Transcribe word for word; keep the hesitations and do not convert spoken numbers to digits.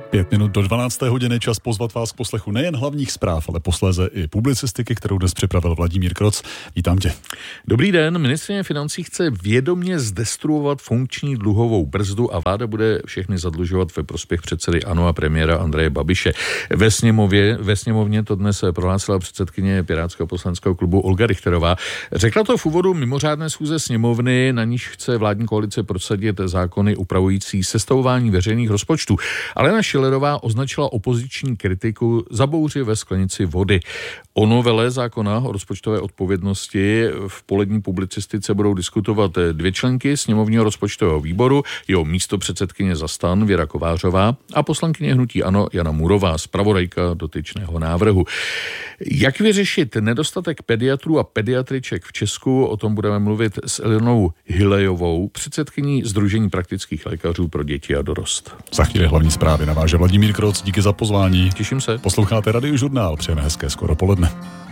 Pět minut do dvanácté hodiny, čas pozvat vás k poslechu nejen hlavních zpráv, ale posléze i publicistiky, kterou dnes připravil Vladimír Kroc. Vítám tě. Dobrý den, ministryně financí chce vědomě zdestruovat funkční dluhovou brzdu a vláda bude všechny zadlužovat ve prospěch předsedy ANO a premiéra Andreje Babiše. Ve sněmově, ve sněmovně to dnes prohlásila předsedkyně Pirátského poslaneckého klubu Olga Richterová. Řekla to v úvodu mimořádné schůze sněmovny, na níž chce vládní koalice prosadit zákony upravující sestavování veřejných rozpočtů. Alena Schillerová označila opoziční kritiku za bouři ve sklenici vody. O novele zákona o rozpočtové odpovědnosti v polední publicistice budou diskutovat dvě členky sněmovního rozpočtového výboru, jeho místopředsedkyně za STAN Věra Kovářová a poslankyně hnutí ANO Jana Murová, zpravodajka dotyčného návrhu. Jak vyřešit nedostatek pediatrů a pediatriček v Česku, o tom budeme mluvit s Elenou Hilejovou, předsedkyní Sdružení praktických lékařů pro děti a dorost. Za chvíli hlavní zprávy naváže Vladimír Kroc, díky za pozvání. Těším se. Posloucháte Radiožurnál, přejeme hezké skoro poledne.